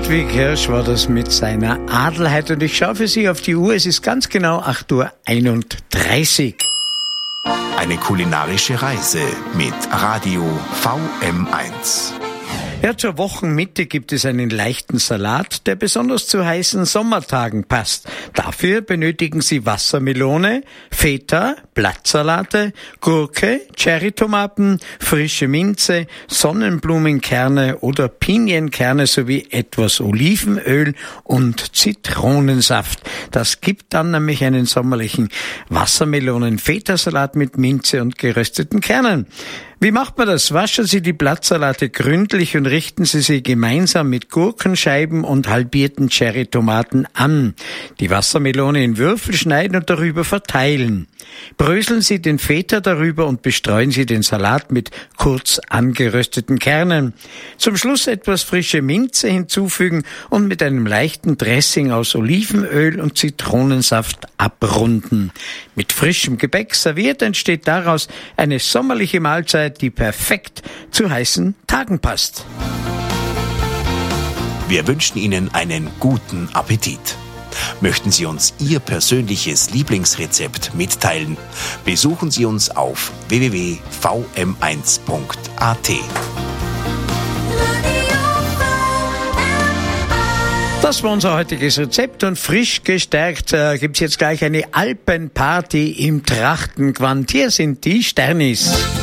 Ludwig Hirsch war das mit seiner Adelheid und ich schaue für Sie auf die Uhr, es ist ganz genau 8:31 Uhr. Eine kulinarische Reise mit Radio VM1. Ja, zur Wochenmitte gibt es einen leichten Salat, der besonders zu heißen Sommertagen passt. Dafür benötigen Sie Wassermelone, Feta, Blattsalate, Gurke, Cherrytomaten, frische Minze, Sonnenblumenkerne oder Pinienkerne sowie etwas Olivenöl und Zitronensaft. Das gibt dann nämlich einen sommerlichen Wassermelonen-Feta-Salat mit Minze und gerösteten Kernen. Wie macht man das? Waschen Sie die Blattsalate gründlich und richten Sie sie gemeinsam mit Gurkenscheiben und halbierten Cherrytomaten an. Die Wassermelone in Würfel schneiden und darüber verteilen. Bröseln Sie den Feta darüber und bestreuen Sie den Salat mit kurz angerösteten Kernen. Zum Schluss etwas frische Minze hinzufügen und mit einem leichten Dressing aus Olivenöl und Zitronensaft abrunden. Mit frischem Gebäck serviert entsteht daraus eine sommerliche Mahlzeit, die perfekt zu heißen Tagen passt. Wir wünschen Ihnen einen guten Appetit. Möchten Sie uns Ihr persönliches Lieblingsrezept mitteilen? Besuchen Sie uns auf www.vm1.at. Das war unser heutiges Rezept und frisch gestärkt gibt's jetzt gleich eine Alpenparty im Trachtengewand. Hier sind die Sternis.